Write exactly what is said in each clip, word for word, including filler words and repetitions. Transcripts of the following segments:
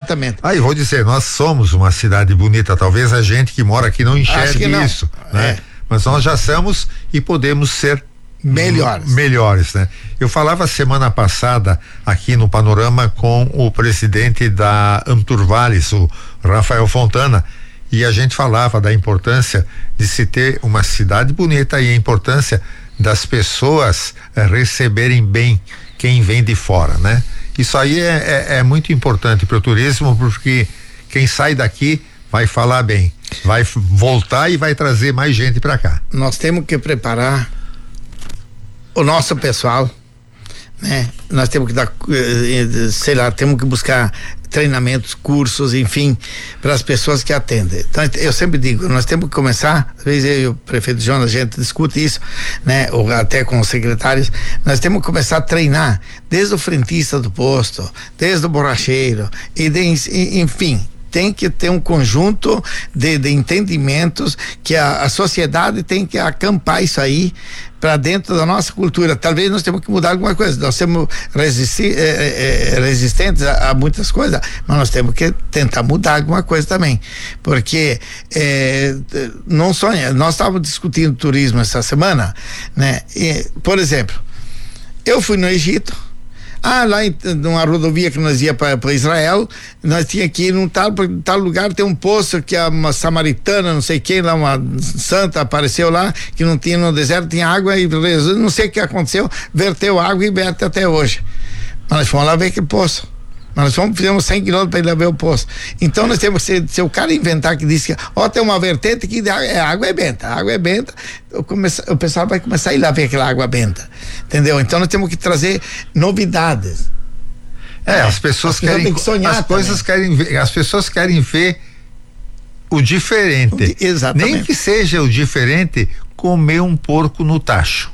Exatamente. Aí ah, vou dizer, nós somos uma cidade bonita, talvez a gente que mora aqui não enxergue não. isso, né? É. Mas nós já somos e podemos ser melhores. Melhores, né? Eu falava semana passada aqui no Panorama com o presidente da Amturvales, o Rafael Fontana, e a gente falava da importância de se ter uma cidade bonita e a importância das pessoas eh, receberem bem quem vem de fora, né? Isso aí é, é, é muito importante para o turismo, porque quem sai daqui vai falar bem, vai voltar e vai trazer mais gente para cá. Nós temos que preparar o nosso pessoal, né? Nós temos que dar, sei lá, temos que buscar treinamentos, cursos, enfim, para as pessoas que atendem. Então, eu sempre digo, nós temos que começar, às vezes eu e o prefeito Jonas, a gente discute isso, né? Ou até com os secretários, nós temos que começar a treinar desde o frentista do posto, desde o borracheiro, e de, enfim, tem que ter um conjunto de, de entendimentos que a, a sociedade tem que acampar isso aí para dentro da nossa cultura. Talvez nós temos que mudar alguma coisa. Nós temos resisti, é, é, resistentes a, a muitas coisas, mas nós temos que tentar mudar alguma coisa também, porque é, não sonha. Nós estávamos discutindo turismo essa semana, né? E, por exemplo, eu fui no Egito. Ah, lá em numa rodovia que nós ia para Israel, nós tinha que ir num tal, tal lugar, tem um poço que é uma samaritana, não sei quem, lá uma santa apareceu lá, que não tinha no deserto, tinha água e não sei o que aconteceu, verteu água e verte até hoje. Mas nós fomos lá ver aquele poço. Mas nós fomos, fizemos cem quilômetros para ir lá ver o poço. Então nós temos que, se o cara inventar que diz que, ó, tem uma vertente que a é, água é benta, a água é benta, eu comece, o pessoal vai começar a ir lá ver aquela água benta, entendeu? Então nós temos que trazer novidades. É, é as pessoas as querem, que sonhar as coisas querem ver, as pessoas querem ver o diferente. Exatamente. Nem que seja o diferente comer um porco no tacho.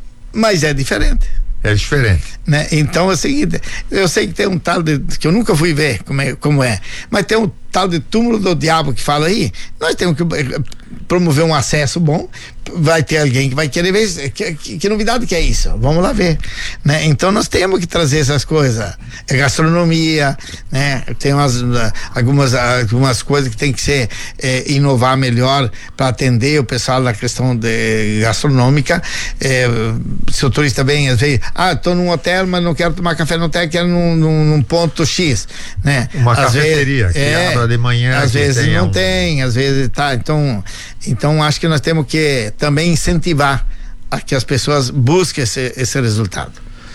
Mas é diferente. É diferente. Né? Então é o seguinte, eu sei que tem um tal de, que eu nunca fui ver como é, como é, mas tem um tal de túmulo do diabo que fala aí, nós temos que promover um acesso bom, vai ter alguém que vai querer ver, que, que, que novidade que é isso, vamos lá ver, né? Então nós temos que trazer essas coisas, é gastronomia, né? Tem umas, algumas, algumas coisas que tem que ser, é, inovar melhor para atender o pessoal da questão de gastronômica, é, se o turista vem, às vezes, ah, tô num hotel, mas não quero tomar café no hotel, quero num, num, num ponto X, né? Uma às cafeteria, vezes, que é, abra de manhã. Às vezes não um... tem, às vezes tá, então, então acho que nós temos que também incentivar a que as pessoas busquem esse, esse resultado.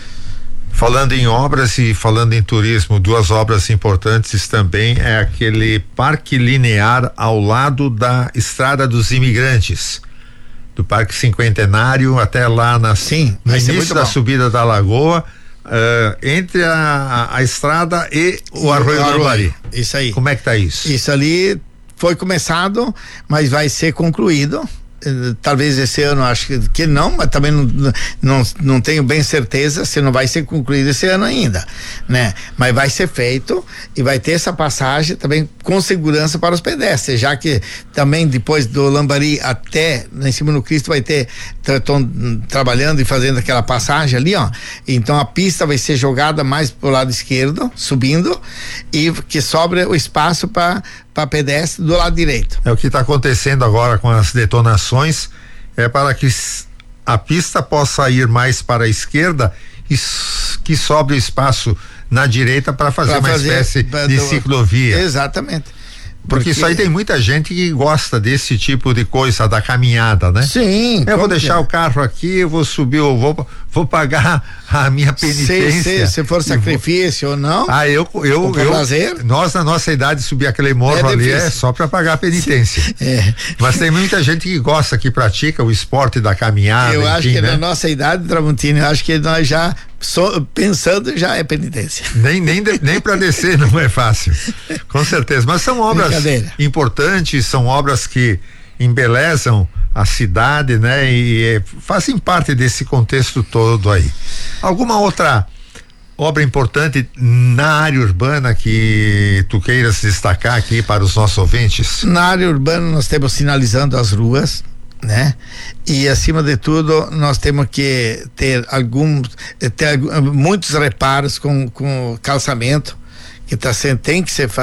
Falando em obras e falando em turismo, duas obras importantes também é aquele parque linear ao lado da Estrada dos Imigrantes, do Parque Cinquentenário até lá na, Sim, no início da bom. subida da Lagoa, uh, entre a, a, a estrada e o Arroio do Lambari. Isso aí. Como é que tá isso? Isso ali foi começado, mas vai ser concluído. Talvez esse ano, acho que, que não, mas também não, não, não tenho bem certeza se não vai ser concluído esse ano ainda, né? Mas vai ser feito e vai ter essa passagem também com segurança para os pedestres, já que também depois do Lambari até lá em cima no Cristo vai ter, estão trabalhando e fazendo aquela passagem ali, ó. Então a pista vai ser jogada mais pro lado esquerdo, subindo, e que sobra o espaço para para pedestre do lado direito. É o que está acontecendo agora com as detonações, é para que a pista possa ir mais para a esquerda e que sobre espaço na direita para fazer pra uma fazer, espécie de do, ciclovia. Exatamente. Porque, Porque isso aí tem muita gente que gosta desse tipo de coisa, da caminhada, né? Sim. Eu vou deixar é? o carro aqui, eu vou subir, eu vou, vou pagar a minha penitência. Se, se, se for sacrifício ou não. Ah, eu, eu, eu, prazer. nós na nossa idade subir aquele morro é ali é só para pagar a penitência. É. Mas tem muita gente que gosta, que pratica o esporte da caminhada. Eu enfim, acho que né? na nossa idade, Tramontini, eu acho que nós já So, pensando já é penitência. Nem, nem, de, nem para descer não é fácil, com certeza. Mas são obras importantes, são obras que embelezam a cidade, né? E, e fazem parte desse contexto todo aí. Alguma outra obra importante na área urbana que tu queiras destacar aqui para os nossos ouvintes? Na área urbana nós temos sinalizando as ruas, né? E acima de tudo nós temos que ter alguns ter muitos reparos com com calçamento que tá sendo, tem que ser